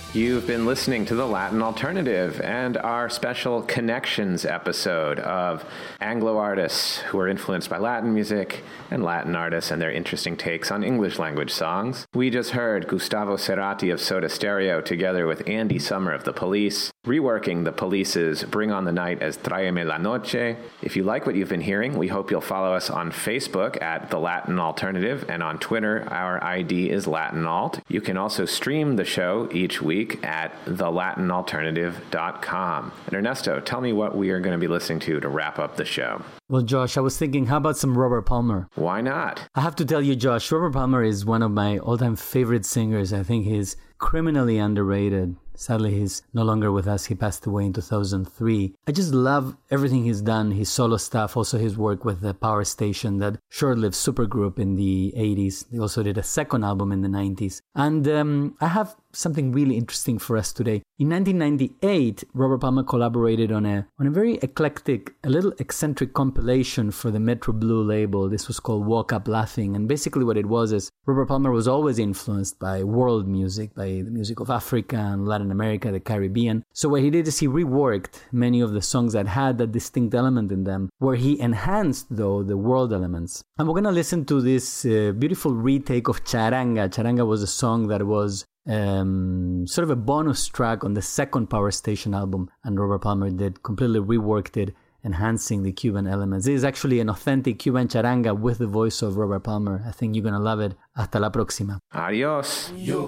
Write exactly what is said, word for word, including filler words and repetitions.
You've been listening to The Latin Alternative and our special Connections episode of Anglo artists who are influenced by Latin music and Latin artists and their interesting takes on English language songs. We just heard Gustavo Cerati of Soda Stereo together with Andy Summer of The Police, reworking The Police's Bring on the Night as Tráeme la Noche. If you like what you've been hearing, we hope you'll follow us on Facebook at The Latin Alternative, and on Twitter, our I D is Latin Alt. You can also stream the show each week at the latin alternative dot com. And Ernesto, tell me what we are going to be listening to to wrap up the show. Well, Josh, I was thinking, how about some Robert Palmer? Why not? I have to tell you, Josh, Robert Palmer is one of my all-time favorite singers. I think he's criminally underrated. Sadly, he's no longer with us. He passed away in two thousand three. I just love everything he's done, his solo stuff, also his work with the Power Station, that short-lived supergroup in the eighties. They also did a second album in the nineties. And um, I have something really interesting for us today. In nineteen ninety-eight, Robert Palmer collaborated on a on a very eclectic, a little eccentric compilation for the Metro Blue label. This was called Woke Up Laughing. And basically what it was is Robert Palmer was always influenced by world music, by the music of Africa and Latin America, the Caribbean. So what he did is he reworked many of the songs that had that distinct element in them, where he enhanced, though, the world elements. And we're going to listen to this uh, beautiful retake of Charanga. Charanga was a song that was um, sort of a bonus track on the second Power Station album, and Robert Palmer did, completely reworked it, enhancing the Cuban elements. It is actually an authentic Cuban charanga with the voice of Robert Palmer. I think you're going to love it. Hasta la próxima. Adios. Yo